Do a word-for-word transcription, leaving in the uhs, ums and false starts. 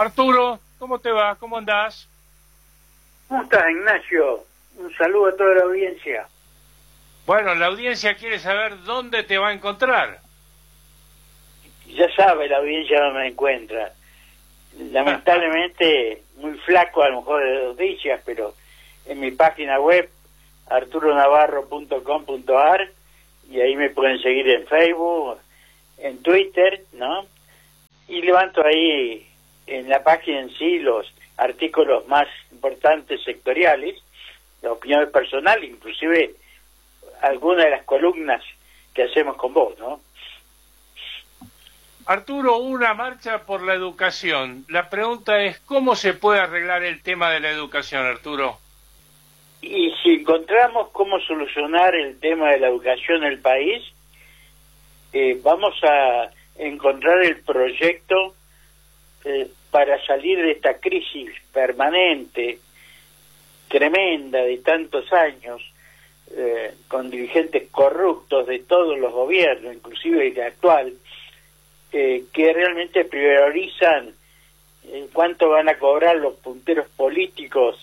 Arturo, ¿cómo te va? ¿Cómo andás? ¿Cómo estás, Ignacio? Un saludo a toda la audiencia. Bueno, la audiencia quiere saber dónde te va a encontrar. Ya sabe la audiencia dónde me encuentra. Lamentablemente, muy flaco a lo mejor de noticias, pero en mi página web, arturo navarro punto com punto a r, y ahí me pueden seguir en Facebook, en Twitter, ¿no? Y levanto ahí en la página en sí los artículos más importantes sectoriales, la opinión personal, inclusive algunas de las columnas que hacemos con vos, ¿no? Arturo, una marcha por la educación. La pregunta es, ¿cómo se puede arreglar el tema de la educación, Arturo? Y si encontramos cómo solucionar el tema de la educación en el país, eh, vamos a encontrar el proyecto eh, para salir de esta crisis permanente, tremenda, de tantos años, eh, con dirigentes corruptos de todos los gobiernos, inclusive el actual, eh, que realmente priorizan en cuánto van a cobrar los punteros políticos